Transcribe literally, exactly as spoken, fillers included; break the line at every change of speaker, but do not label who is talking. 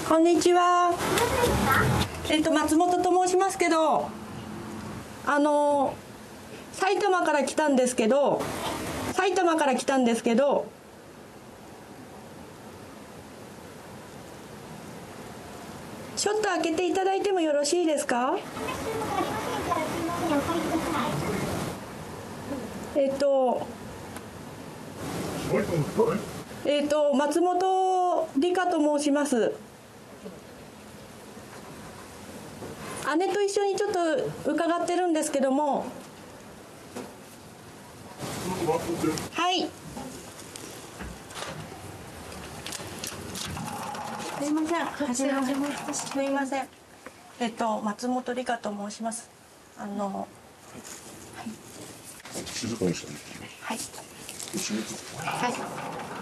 こんにちは。えっと松本と申しますけど、あの埼玉から来たんですけど、埼玉から来たんですけど、ちょっと開けていただいてもよろしいですか？えっとえっと松本理香と申します。姉と一緒にちょっと伺ってるんですけども。はい。すいません。はじめまして。すいません。えっと松本理香と申します。あの。はい。
静かにしてね。
はい。
はい。
はい。